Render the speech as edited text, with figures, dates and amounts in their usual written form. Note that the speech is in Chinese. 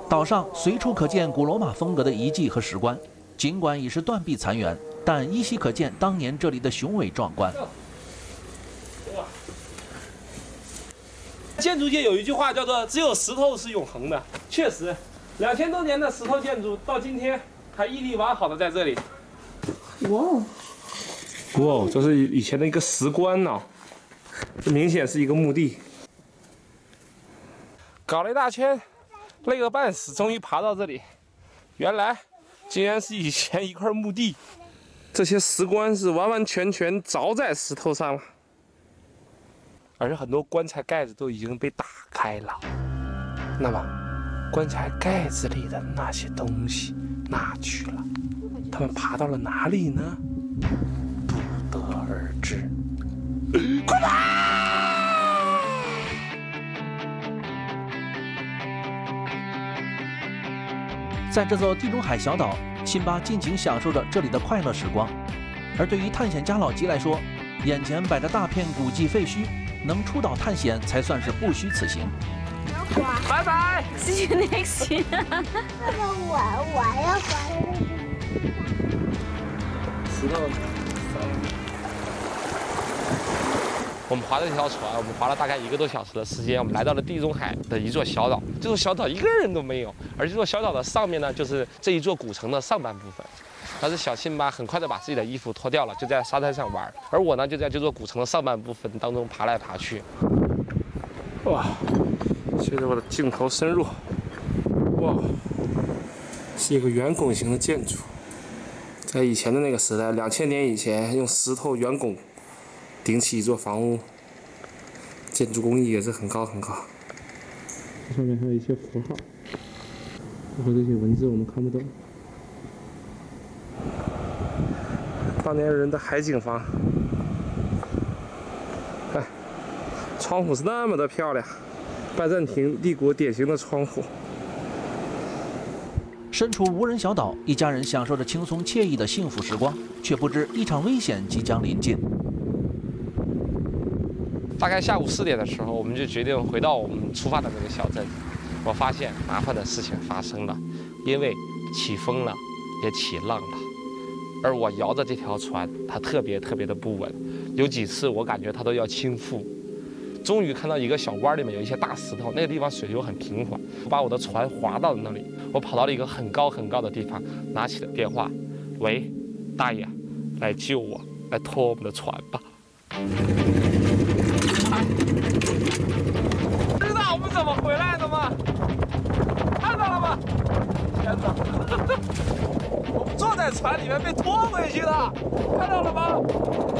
岛上随处可见古罗马风格的遗迹和石棺，尽管已是断壁残垣，但依稀可见当年这里的雄伟壮观。 建筑界有一句话叫做“只有石头是永恒的”，确实，2000多年的石头建筑到今天还屹立完好的在这里。 哇， 哇，这是以前的一个石棺呢，这明显是一个墓地。搞了一大圈，累个半死，终于爬到这里。原来，竟然是以前一块墓地。这些石棺是完完全全凿在石头上了，而且很多棺材盖子都已经被打开了。那么，棺材盖子里的那些东西哪去了？他们爬到了哪里呢？不得而知。快跑！ 在这座地中海小岛，辛巴尽情享受着这里的快乐时光。而对于探险家老吉来说，眼前摆着大片古迹废墟，能出岛探险才算是不虚此行。 拜拜 ，See you next year。 我要滑。 石头。我们划这条船，我们划了大概1个多小时的时间，我们来到了地中海的一座小岛。这座小岛一个人都没有，而这座小岛的上面呢，就是这一座古城的上半部分。但是小辛巴很快的把自己的衣服脱掉了，就在沙滩上玩，而我呢，就在这座古城的上半部分当中爬来爬去。哇！随着我的镜头深入，哇，是一个圆拱形的建筑。在以前的那个时代，2000年以前，用石头圆拱顶起一座房屋，建筑工艺也是很高很高。上面还有一些符号，包括这些文字我们看不懂。当年人的海景房，看，窗户是那么的漂亮，拜占庭帝国典型的窗户。 身处无人小岛，一家人享受着轻松惬意的幸福时光，却不知一场危险即将临近。 大概下午4点的时候，我们就决定回到我们出发的那个小镇。我发现麻烦的事情发生了，因为起风了，也起浪了。而我摇着这条船，它特别的不稳，有几次我感觉它都要倾覆。终于看到一个小湾里面有一些大石头，那个地方水流很平缓，我把我的船划到了那里。我跑到了一个很高的地方，拿起了电话，喂，大爷，来救我，来拖我们的船吧。知道我们怎么回来的吗？看到了吗？天哪！我们坐在船里面被拖回去了，看到了吗？